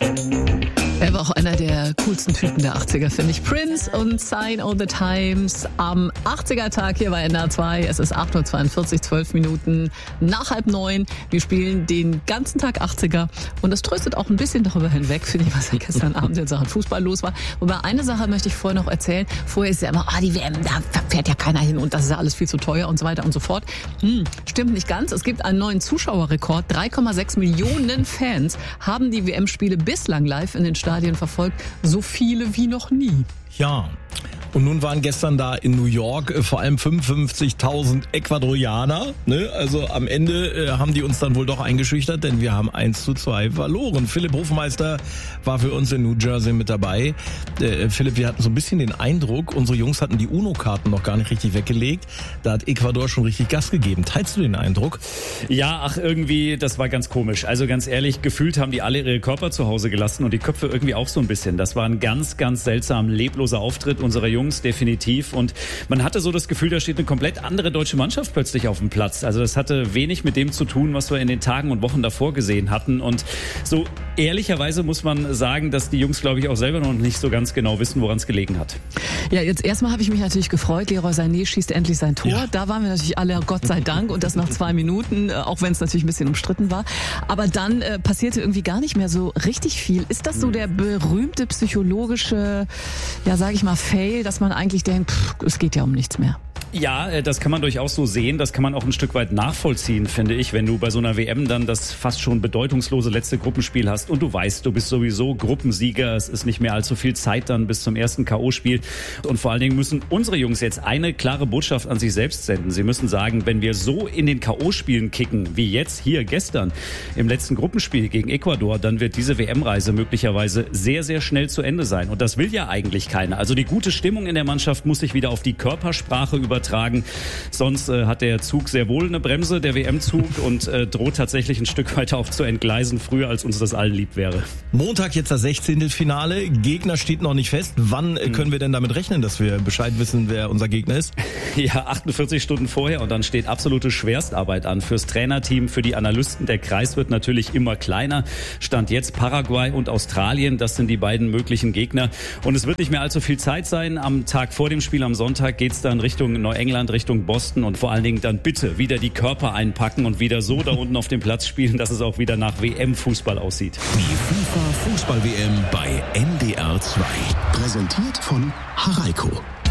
Er war auch einer der coolsten Typen der 80er, finde ich. Prince und Sign of the Times am 80er-Tag hier bei NDR 2. Es ist 8:42 Uhr, 12 Minuten nach 8:30. Wir spielen den ganzen Tag 80er und das tröstet auch ein bisschen darüber hinweg, finde ich, was ja gestern Abend in Sachen Fußball los war. Wobei eine Sache möchte ich vorher noch erzählen. Vorher ist ja immer, die WM, da fährt ja keiner hin und das ist ja alles viel zu teuer und so weiter und so fort. Stimmt nicht ganz. Es gibt einen neuen Zuschauerrekord. 3,6 Millionen Fans haben die WM-Spiele bislang live in den Stadien verfolgt, so viele wie noch nie. Ja, und nun waren gestern da in New York vor allem 55.000 Ecuadorianer. Ne? Also am Ende haben die uns dann wohl doch eingeschüchtert, denn wir haben 1:2 verloren. Philipp Hofmeister war für uns in New Jersey mit dabei. Philipp, wir hatten so ein bisschen den Eindruck, unsere Jungs hatten die UNO-Karten noch gar nicht richtig weggelegt. Da hat Ecuador schon richtig Gas gegeben. Teilst du den Eindruck? Ja, irgendwie, das war ganz komisch. Also ganz ehrlich, gefühlt haben die alle ihre Körper zu Hause gelassen und die Köpfe irgendwie auch so ein bisschen. Das war ein ganz, ganz seltsam lebloser Auftritt unserer Jungs, definitiv. Und man hatte so das Gefühl, da steht eine komplett andere deutsche Mannschaft plötzlich auf dem Platz. Also das hatte wenig mit dem zu tun, was wir in den Tagen und Wochen davor gesehen hatten. Und so ehrlicherweise muss man sagen, dass die Jungs, glaube ich, auch selber noch nicht so ganz genau wissen, woran es gelegen hat. Ja, jetzt erstmal habe ich mich natürlich gefreut. Leroy Sané schießt endlich sein Tor. Ja. Da waren wir natürlich alle, Gott sei Dank, und das nach 2 Minuten, auch wenn es natürlich ein bisschen umstritten war. Aber dann passierte irgendwie gar nicht mehr so richtig viel. Ist das so der berühmte psychologische, ja, sage ich mal, Fail, dass man eigentlich denkt, es geht ja um nichts mehr? Ja, das kann man durchaus so sehen. Das kann man auch ein Stück weit nachvollziehen, finde ich, wenn du bei so einer WM dann das fast schon bedeutungslose letzte Gruppenspiel hast und du weißt, du bist sowieso Gruppensieger. Es ist nicht mehr allzu viel Zeit dann bis zum ersten K.O.-Spiel. Und vor allen Dingen müssen unsere Jungs jetzt eine klare Botschaft an sich selbst senden. Sie müssen sagen, wenn wir so in den K.O.-Spielen kicken, wie jetzt hier gestern im letzten Gruppenspiel gegen Ecuador, dann wird diese WM-Reise möglicherweise sehr, sehr schnell zu Ende sein. Und das will ja eigentlich keiner. Also die gute Stimmung in der Mannschaft muss sich wieder auf die Körpersprache übertragen. Sonst hat der Zug sehr wohl eine Bremse, der WM-Zug, und droht tatsächlich ein Stück weiter auch zu entgleisen, früher als uns das allen lieb wäre. Montag jetzt das 16. Finale. Gegner steht noch nicht fest. Wann können wir denn damit rechnen, dass wir Bescheid wissen, wer unser Gegner ist? Ja, 48 Stunden vorher und dann steht absolute Schwerstarbeit an fürs Trainerteam, für die Analysten. Der Kreis wird natürlich immer kleiner. Stand jetzt Paraguay und Australien, das sind die beiden möglichen Gegner. Und es wird nicht mehr allzu viel Zeit sein. Am Tag vor dem Spiel am Sonntag geht's dann Richtung Neuengland, Richtung Boston und vor allen Dingen dann bitte wieder die Körper einpacken und wieder so da unten auf dem Platz spielen, dass es auch wieder nach WM-Fußball aussieht. Die FIFA-Fußball-WM bei NDR 2. Präsentiert von Haraiko.